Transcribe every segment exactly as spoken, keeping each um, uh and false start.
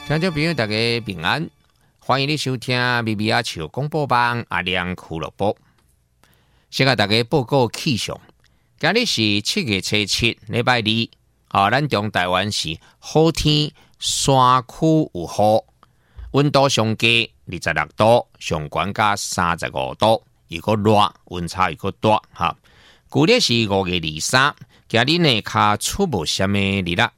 听众朋友，大家平安，欢迎你收听咪咪阿笑广播网阿亮俱乐部。先甲大家报告气象，今日是七月初七，礼拜二。啊，咱中台湾是好天，山区有雨，温度上低二十六度，上悬加三十五度，又个热，温差又个大哈。旧历是五月二三，今日呢较出无什么日啦。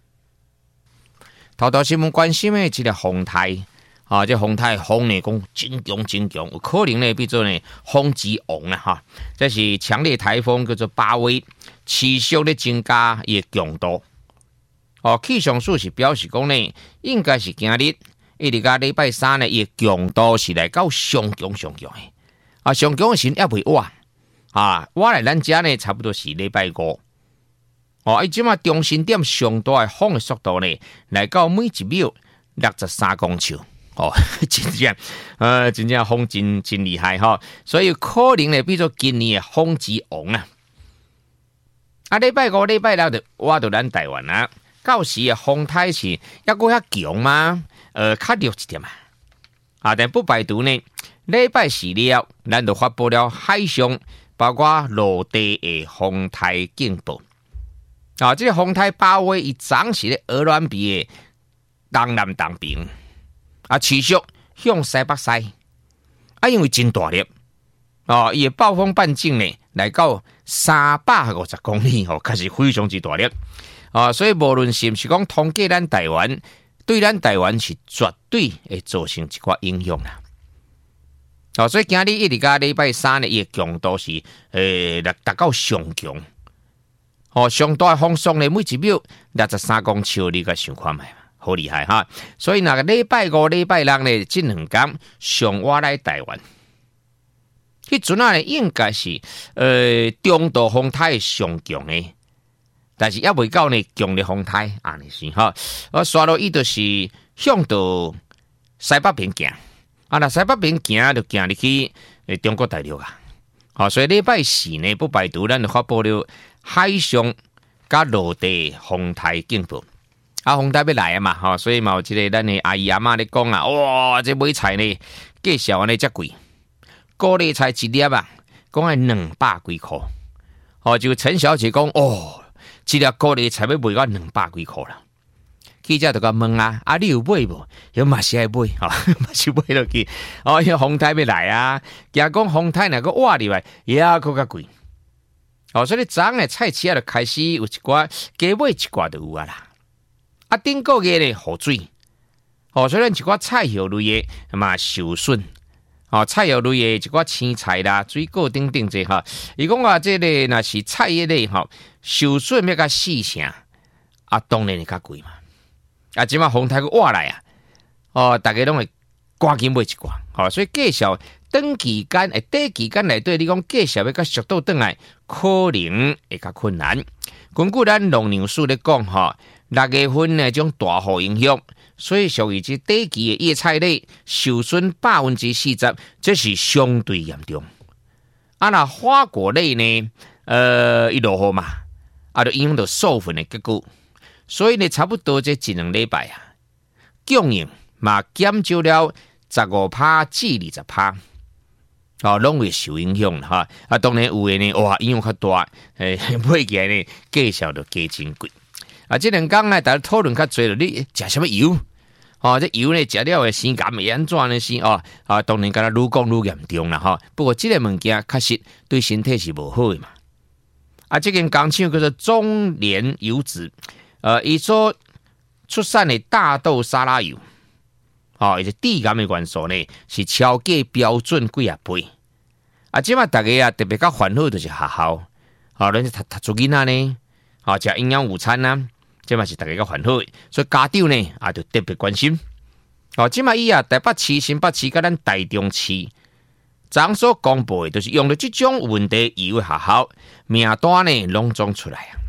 头头新闻关心的这个风台，啊，这风台风呢讲真强真强，有可能呢变做呢风之王啦哈。这是强烈台风叫做巴威，持续咧增加伊的强度。哦，气象署是表示讲呢，应该是今日一直到礼拜三呢，伊的强度是来到上强上强的。啊，上强的时也未晚啊，我来咱家呢差不多是礼拜五。哦，伊即马中心点上大的风的速度呢，来到每一秒六十三公尺。哦，真正，呃，真正风真真厉害哈、哦，所以可能呢，变做今年的风之王啊。啊，礼拜五、礼拜六就挖到咱台湾啦。到时的风台是还阁较强吗？呃，较弱一点啊。啊，但不排除呢，礼拜四了，咱就发布了海上包括陆地的风台警报。啊，这个风台巴威伊早时咧鹅銮鼻的东南东边，啊，持续向西北西，啊，因为真大力，哦，伊的暴风半径呢来到三百五十公里，哦，确实非常之大力，啊，所以无论是毋是讲通过咱台湾，对咱台湾是绝对会造成一寡影响啦。哦，所以今日一直到礼拜三呢，伊的强度是诶达到上强。哦，上大的风速呢，每一秒六十三公尺，你个想看卖，好厉害哈！所以那个礼拜五、礼拜六呢，这两天上我来台湾，迄阵啊呢，应该是呃中度风台上强的，但是也未到呢强烈风台，安尼是哈。我刷到伊就是向到西北边行，啊，那西北边行就行入去诶中国大陆啊。好，所以礼拜四呢，不排除咱就发布了海上加陆地风台警报。啊，风台要来啊嘛，吼，所以嘛有一个咱的阿姨阿嬷咧讲啊，哇，这买菜呢，介绍安尼遮贵，高丽菜一粒啊，讲系两百几块。哦，就陈小姐讲，哦，一粒高丽菜要卖到两百几块啦。记者就甲问啊，啊你有买无？有嘛是爱买，吼、哦，嘛是买落去。哦，因为风台要来啊，惊讲风台若个挖入来，也佫较贵。哦，所以昨昏的菜市啊，就开始有一寡加买一寡就有啊啦。啊，顶个月呢雨水，哦，所以咱一寡菜肴类的嘛受损。哦，菜肴类的一寡青菜啦、水果等等这哈，伊讲话这个若是菜叶类吼，受损要甲四成，啊，当然会较贵嘛。啊，即马风台佫挖来啊，哦，大家拢会赶紧买一寡，吼、哦，所以介绍短期间诶，短期间内底你讲介绍要甲速度转来，可能会较困难。根据咱农粮署咧讲，吼，六月份呢种大雨影响，所以属于即短期的叶菜类受损百分之四十，这是相对严重。啊，那花果类呢，呃，一落雨嘛，啊，就影响到授粉的结果。所以呢，差不多这一两礼拜啊，供应嘛减少了十五趴至二十趴，哦，拢会受影响哈。啊，当然有的呢，哇，影响较大，诶，买起来呢，价钱就加真贵。啊，这两天呢，大家讨论较多了，你食什么油？哦，这油呢，食了的生感会安怎呢？是哦，啊，当然，敢若愈讲愈严重啦哈。不过，这个物件确实对身体是无好的嘛。啊，这间工厂叫做中联油脂。呃，伊所出产的大豆沙拉油，哦，伊是低感的元素呢，是超过标准几啊倍。啊，即马大家啊特别较烦恼就是学校，哦，咱读读书囡仔呢，哦，食营养午餐啊，即马是大家较烦恼，所以家长呢也就特别关心。哦，即马伊啊台北市、新北市甲咱台中市，昨所公布的，就是用了即种问题油的学校名单呢，拢总出来啊。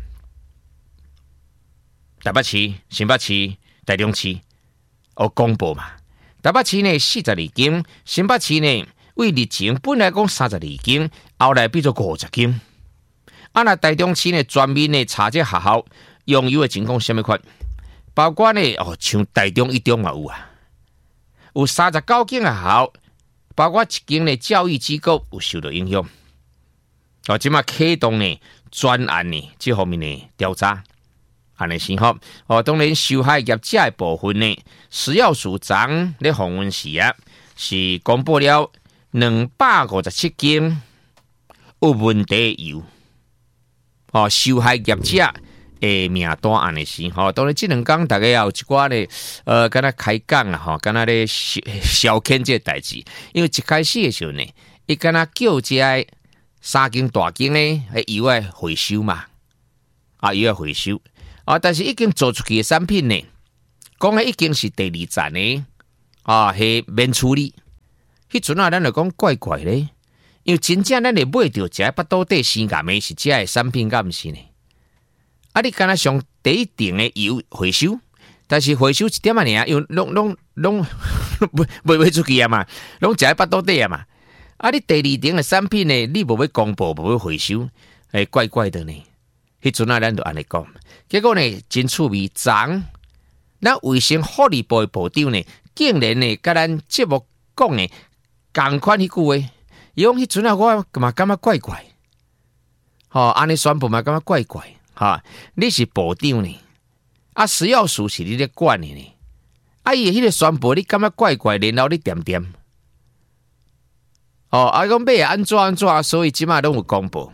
台北市、新北市、台中市，有公布嘛？台北市呢四十二间，新北市呢为日前本来讲三十二间，后来变做五十间。啊，那台中市呢专门呢查这学校用油的情况什么款？ 包括呢哦，像台中一中嘛有啊，有三十九间的学校，包括一间的教育机构有受到影响。哦，即马启动呢专案呢这方面的调查，安尼先好。哦，当然受害业者的部分呢，食药署长咧访问时啊，是公布了两百五十七间有问题的油。哦，受害业者诶名单安尼是吼，当然即两天大家也有一寡咧，呃，敢若开讲啦吼，敢若咧消消遣这代志，因为一开始的时候呢，伊敢若叫这三间大间咧，诶油诶回收嘛，啊油诶回收，啊，但是已经做出去的产品呢，讲诶已经是第二站呢，啊，系免处理，迄阵啊，咱就讲怪怪咧。因为真正咱会买到这巴肚底生癌的是这的产品，敢毋是呢？啊，你敢若上第一顶的油回收，但是回收一点啊尔，因为拢拢拢卖卖卖出去啊嘛，拢食巴肚底啊嘛。啊，你第二顶的产品呢，你无要公布，无要回收，诶，怪怪的呢。迄阵啊，咱就安尼讲，结果呢，真趣味，昨咱卫生福利部的部长呢，竟然呢，甲咱节目讲呢，同款迄句话。伊讲迄阵啊，我嘛感觉怪怪，吼、哦，安尼宣布嘛感觉怪怪，哈，你是部长呢，啊，食药署是你咧管的呢，啊，伊迄个宣布你感觉怪怪，然后你点点，哦，啊，讲买安怎安怎，所以即马拢有公布，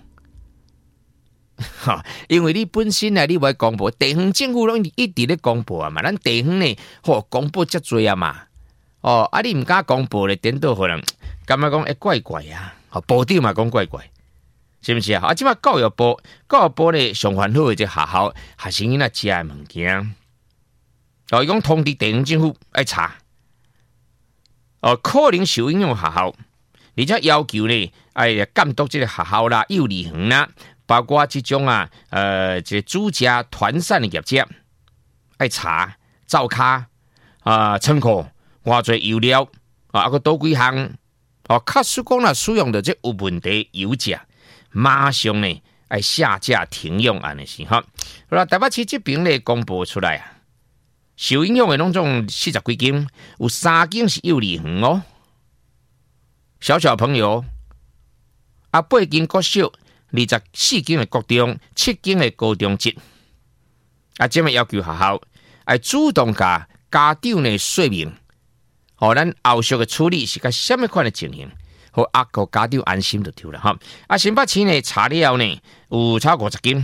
哈，因为你本身啊，你袂公布，地方政府拢一直咧公布啊嘛，咱地方呢，吼、哦，公布遮多啊嘛，哦，啊，你毋敢公布咧，颠倒可能。感觉讲会怪怪啊，吼部长嘛讲怪怪，是毋是啊？啊，即马教育部教育部咧上烦恼的这学校学生囡仔食的物件，哦，伊讲通知地方政府爱查，哦，可能受影响学校，而且要求呢，哎监督这个学校啦、幼儿园啦，包括这种啊，呃，这主家团散的业者，爱查照卡啊、呃，参考偌侪油料啊，啊个多几项。哦，确实讲啦，使用的这有问题油价，马上呢爱下架停用安尼是哈。好啦，台北市这边咧公布出来啊，受影响的拢总四十几间，有三间是幼儿园哦，小小朋友，啊八间国小，二十四间的国中，七间的高中职，啊，这么要求学校爱主动甲家长呢说明。哦，咱后续的处理是个什么款的情形？好，啊个家长安心就对了哈。啊，新北市呢查了呢有超五十间，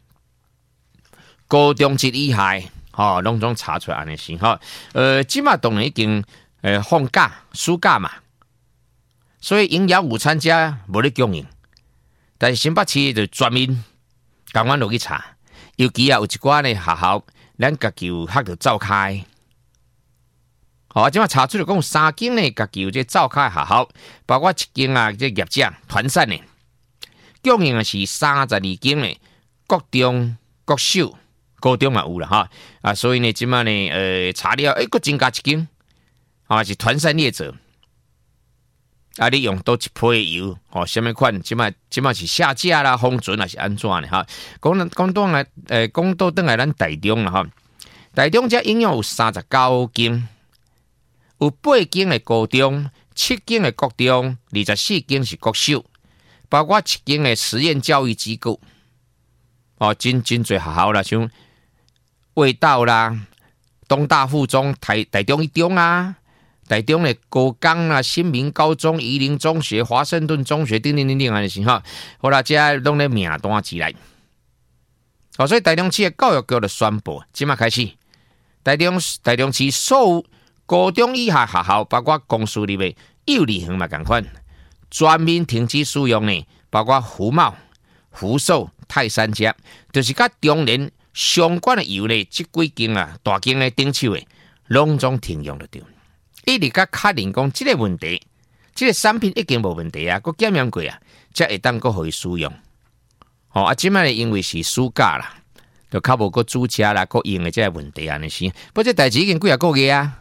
高中职以下，吼、哦，拢总查出来安尼是哈。呃，即马当然已经呃放假暑假嘛，所以营养午餐家无咧供应，但是新北市就专门赶快落去查，尤其啊有一寡呢学校，咱家己有学着召开。好，即马查出来讲三间呢，家己有这召开学校，包括一间啊，这业者团散呢，供应的是三十二间呢，国中、国小、高中嘛有啦哈啊，所以呢，即马呢，呃，查了，诶，佫增加一间，啊是团散业者，啊，你用多一批的油，哦，什么款？即马即马是下架啦，封存还是安怎呢？哈，讲讲倒来，诶，讲倒转来咱台中啦哈，台中这应用有三十九间。有八间的高中，七间的国中，二十四间是国小，包括一间的实验教育机构。哦，真真侪学校啦，像味道啦、东大附中、台台中一中啊、台中的高工啊、新民高中、宜林中学、华盛顿中学，等等等等安尼是哈。好啦，这拢咧名单起来。哦，所以台中市的教育局就宣布，即马开始，台中台中市所有高中以下学校，包括公私立的幼儿园嘛，共款，全面停止使用呢，包括福茂、福寿、泰山家，就是甲中联相关的油呢，这几间啊大间的顶手的，拢总停用了对。一直甲确认讲，这个问题，这个产品已经无问题啊，佮检验过啊，才会当佮可以使用。哦，啊，即摆呢，因为是暑假啦，就较无佮煮食啦，佮用的这个问题安尼是，不过这代志已经几啊个月啊。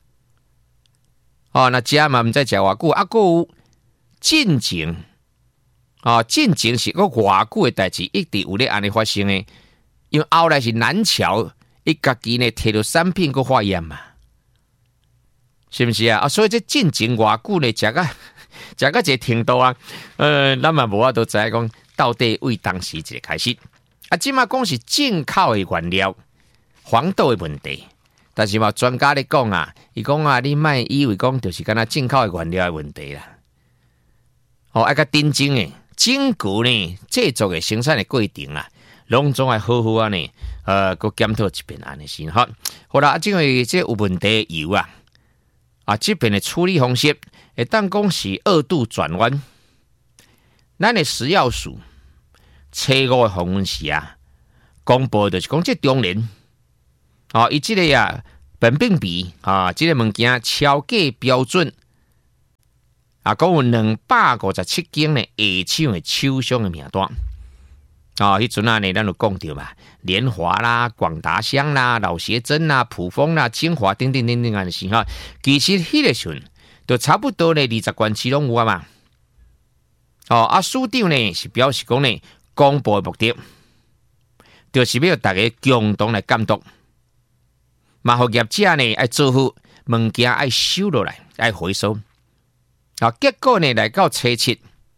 哦，那食嘛毋知食偌久，啊，佮有进前，哦，进前是个偌久的代志，一直有咧安尼发生的。因为后来是南桥伊家己呢摕到产品个化验嘛，是不是啊？啊，所以这进前偌久呢，食个食个一个程度啊，呃，咱嘛无法度知讲到底为当时一个开始。啊，即马讲是进口的原料，黄豆的问题。但是嘛，专家咧讲啊，伊讲啊，你莫以为讲就是敢若进口的原料的问题啦。哦，爱个真正诶，整个呢制作的生产的过程啊，拢总爱好好啊呢，呃，个检讨一遍安尼先好。好啦，啊，因为这有问题的油啊，啊，这边的处理方式，会当讲是二度转弯。咱的食药署初五的访问时啊，公布就是讲这中年。哦，伊即个呀，苯并芘啊，即、这个物件超过标准啊，共有两百五十七件呢下手的厂商的名单。啊，迄阵啊呢，咱有讲到嘛，联华啦、广达香啦、老协珍啦、普丰啦、精华等等等等安尼是哈。其实迄个时阵，就差不多呢，二十关市拢有啊嘛。哦，啊，署长呢是表示讲呢，公布的目的，就是要大家共同来监督。嘛，互业者呢爱做好物件，爱收落来，爱回收。啊，结果呢来到初七，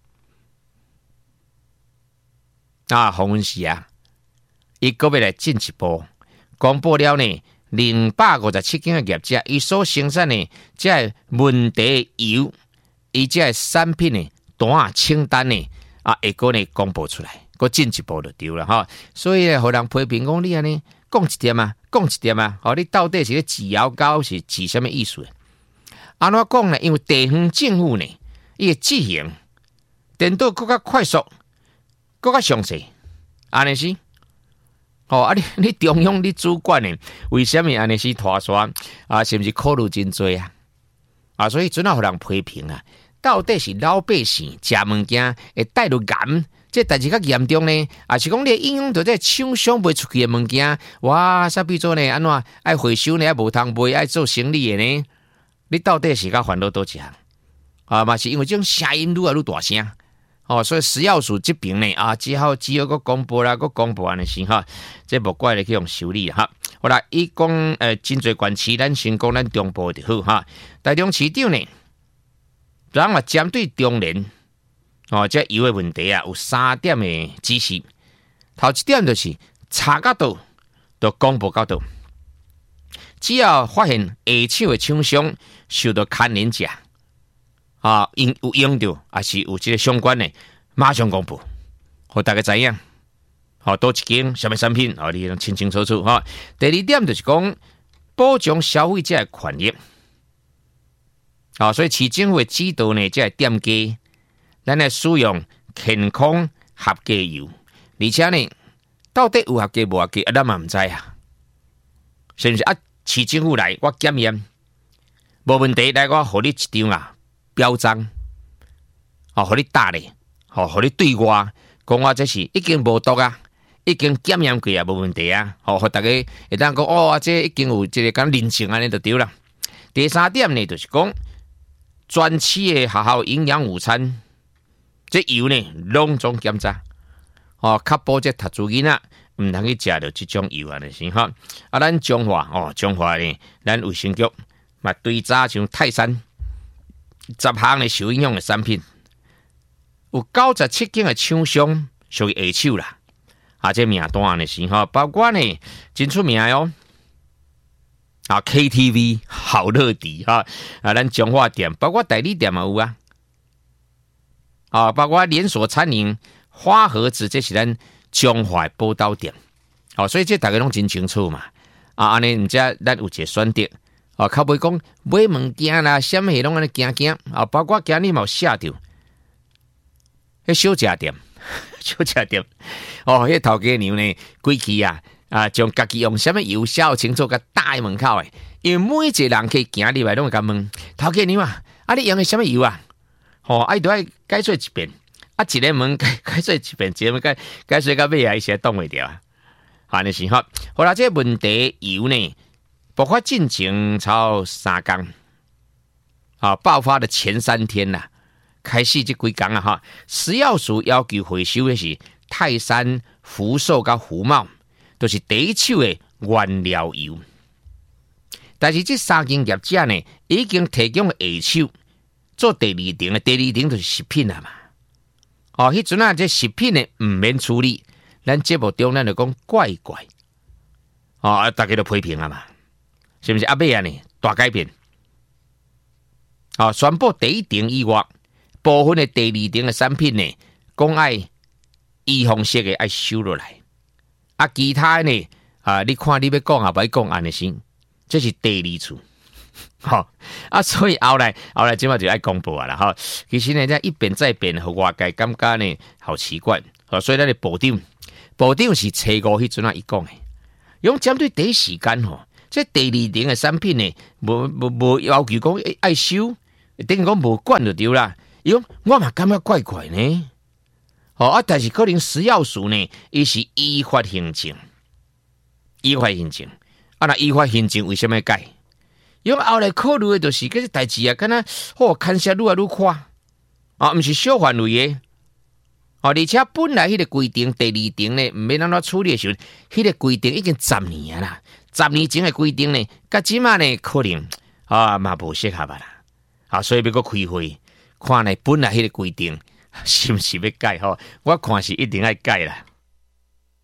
啊，洪文时啊，伊个要来进一步公布了呢，零百五十七间嘅业者，伊所生产呢，即系问题油，伊即系产品呢单啊清单呢，啊，下个呢公布出来，个进一步就对了哈。所以呢，互人批评讲你安尼讲一点啊。讲一点啊，哦，你到底是咧治疗膏是治什么意思？安怎讲呢？因为地方政府呢，伊个执行电脑更加快速，更加详细，安尼是。哦，啊你你中央你主管呢？为什么安尼是拖刷啊？是不是考虑真多啊？啊，所以准啊，互人批评啊，到底是老百姓食物件会带入癌？这代志较严重呢，啊是讲你应用到这厂商卖出去的物件，哇，啥比做呢？安怎爱回收呢？无通卖，爱做生意的呢？你到底是甲烦恼多一项？啊，嘛是因为这种声音愈来愈大声，哦，所以食药署这边呢，啊，只好只有个公布啦，个公布安尼先哈，这无怪你去用修理哈。好啦，伊讲呃，真侪县市，咱先讲咱中部就好哈。台中市长呢，咱嘛针对中年。哦，这油的问题啊，有三点的指示。头一点就是查到倒，就公布到倒。只要发现下手的厂商受到牵连者，啊，因有用到，还是有这个相关的，马上公布，互大家知影。好、哦，多一间什么产品，哦，你清清楚楚哈、哦。第二点就是讲保障消费者的权益。啊、哦，所以市政府的指导呢，即系店家。咱来使用健康合格油，而且呢，到底有合格无合格，咱嘛唔知啊。是不是啊？市政府来我检验，无问题，来我互你一张啊标章，哦，互你打咧，哦，互你对外讲我这是已经无毒啊，已经检验过啊，无问题啊，哦，互大家会当讲哦，这已经有这个讲认证安尼就对啦。第三点呢，就是讲专吃的学校营养午餐。这油呢，拢总检查，哦，确保这读书囡仔唔通去食到这种油啊，就是哈。啊，咱中华哦，中华呢，咱卫生局嘛对查像泰山十项的受影响的产品，有九十七间的厂商属于下手啦。啊，这名单呢是哈，包括呢真出名哦。啊 ，K T V 好乐迪哈，啊，咱中华店，包括代理店嘛有啊。啊，包括连锁餐饮花盒子，这是咱中华宝岛店。哦，所以这大家拢真清楚嘛。啊，安尼唔知咱有一个选择。哦，较袂讲买物件啦，什么嘢拢安尼行行。啊，包括今日嘛有写着，迄小食店，小食店。哦，迄头家娘呢，规气啊，啊，将家己用什么油烧清楚，甲搭喺门口诶。因为每一个人去行入来，拢会甲问头家娘啊，啊，你用的什么油啊？哦，啊，伊都爱解说一遍，啊，一个门解解说一遍，一个门解解说到尾啊，伊先挡袂掉啊。安尼是好，好啦，这问题油呢，爆发进前超三天，啊，爆发的前三天啦，开始这几天啊哈，食药署要求回收的是泰山、福寿甲福茂，都、就是第一手的原料油。但是这三间业者呢，已经提供下手做第二层的，第二层就是食品啦嘛。哦，迄阵啊，这食品呢唔免处理，咱节目中咱就讲怪怪。哦，大家都批评啊嘛，是不是？阿尾啊呢大改变。哦，宣布第一层以外，部分的第二层的产品呢，讲爱预防式的爱收落来。啊，其他呢啊，你看你要讲啊，不要讲安尼先。这是第二处，好、哦、啊，所以后来后来今晚就爱公布啊啦，哈。其实呢，这一变再变，和外界感觉呢好奇怪，好、哦，所以咱的部长，部长是初五迄阵啊，伊讲的，用针对第一时间吼，这第二层的产品呢，无无无要求讲爱收，等于讲无管就对啦。伊讲我嘛感觉怪怪呢，哦啊，但是可能食药署呢，伊是依法行政，依法行政。啊！那依法行政为什么改？因为后来考虑的就是，这代志啊，敢若好看些愈来愈宽啊，毋是小范围的啊，而且本来迄个规定，第二层呢，毋免安怎处理的时候，迄、那个规定已經十年啊啦，十年前的規定呢，甲即馬呢可能啊嘛無適合啊啦，啊，所以要閣開會，看呢本來迄個規定是毋是要改吼？我看是一定要改啦。